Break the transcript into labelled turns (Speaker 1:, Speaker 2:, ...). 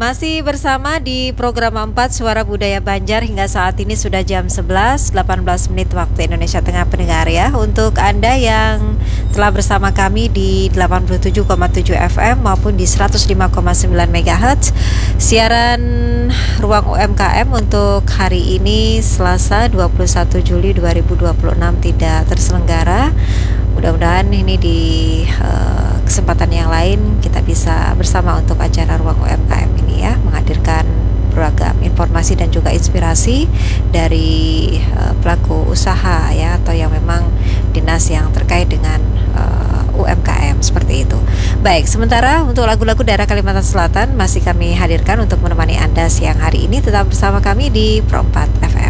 Speaker 1: Masih bersama di program 4 Suara Budaya Banjar. Hingga saat ini sudah jam 11.18 menit waktu Indonesia Tengah pendengar ya. Untuk Anda yang telah bersama kami di 87,7 FM maupun di 105,9 MHz, siaran Ruang UMKM untuk hari ini Selasa 21 Juli 2026 tidak terselenggara. Mudah-mudahan ini di kesempatan yang lain kita bisa bersama untuk acara Ruang UMKM ini ya, menghadirkan beragam informasi dan juga inspirasi dari pelaku usaha ya, atau yang memang dinas yang terkait dengan UMKM seperti itu. Baik, sementara untuk lagu-lagu daerah Kalimantan Selatan masih kami hadirkan untuk menemani Anda siang hari ini. Tetap bersama kami di Pro 4 FM.